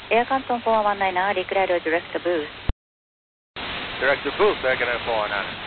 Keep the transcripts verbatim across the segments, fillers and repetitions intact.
Air Canton four one nine er, declare direct boost. Direct boost, Air Canton four one nine.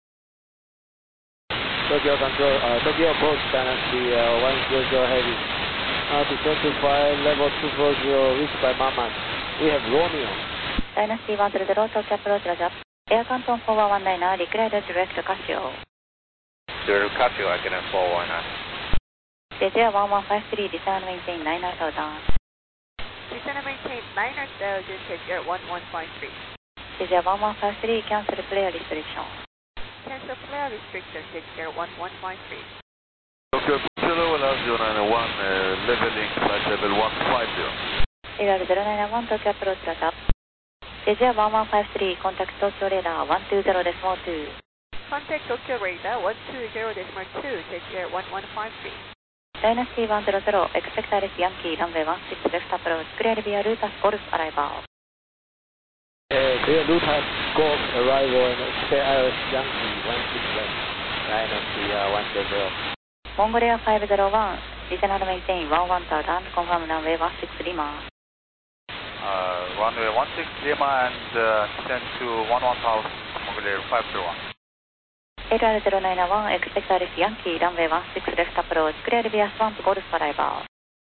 Tokyo Control, uh, Tokyo approach, Dynasty uh, one zero zero heavy. Uh, descend to flight level two four zero, reached by Maman. We have Romeo. Dynasty one zero zero, Tokyo approach, Roger. Air Canton four one nine er, declare direct Casio. Direct Casio, Air Canton four one nine. J J one one five three, descend maintain nine er down. Descend and maintain nine er thousand, J J one one five three. J J one one five three, cancel flare restriction. Cancel flare restriction, J J one one five three. Tokyo zero zero nine one, uh, leveling flight level one five zero. Error zero nine one, Tokyo approach, Roger. J J one one five three, contact Tokyo radar one two zero decimal two. Contact Tokyo radar one two zero decimal two, J J one one five three. Dynasty one zero zero, expect Alice Yankee, runway one six left approach, clear via Lutas Golf arrival. Uh, clear Lutas Golf arrival and expect Alice Yankee one six left, Dynasty uh, one zero zero. Mongolia five zero one, descend and maintain one one thousand, confirm runway one six Lima. Uh, runway one six Lima and uh, descend to one one thousand, Mongolia five zero one. Error zero nine one, expect Alice Yankee, runway one six left approach, clear via Swamp Golf arrival.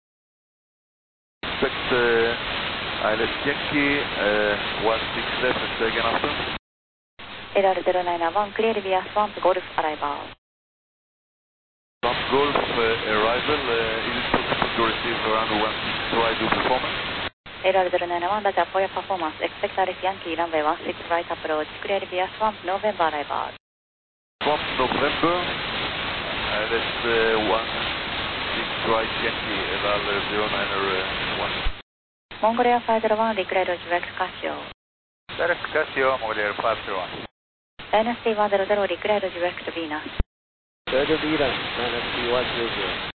Expect uh, Alice Yankee uh, one six left, and say again after. Error zero nine one, clear via Swamp Golf arrival. Swamp Golf uh, arrival, uh, is it possible to receive around one six right to performance? Error zero nine one, Roger for your performance, expect Alice Yankee, runway one six right approach, clear via Swamp November arrival. Swamp November, uh, that's uh, one six right Yankee, L L zero nine one. Mongolia five zero one, declare direct Casio. Direct Casio, Mongolia five zero one. Dynasty one zero zero, declare direct Venus. Direct Venus, Dynasty one zero zero.